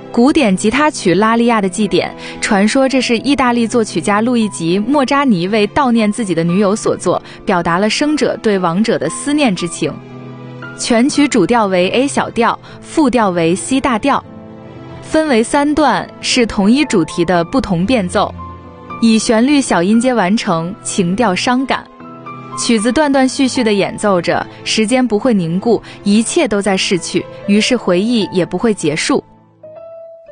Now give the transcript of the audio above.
古典吉他曲《拉利亚的祭典》，传说这是意大利作曲家路易吉·莫扎尼为悼念自己的女友所作，表达了生者对亡者的思念之情。全曲主调为 A 小调，副调为 C 大调，分为3段，是同一主题的不同变奏，以旋律小音阶完成，情调伤感。曲子断断续续地演奏着，时间不会凝固，一切都在逝去，于是回忆也不会结束。